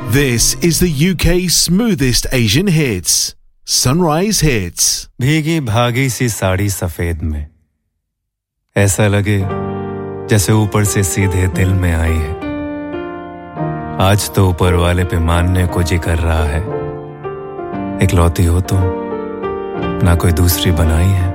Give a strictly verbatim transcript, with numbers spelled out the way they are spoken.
This is the U K's smoothest Asian hits. Sunrise Hits. भीगी भागी सी साड़ी सफेद में ऐसा लगे जैसे ऊपर से सीधे दिल में आई है। आज तो ऊपर वाले पे मानने को जी कर रहा है। इकलौती हो तुम, ना कोई दूसरी बनाई है।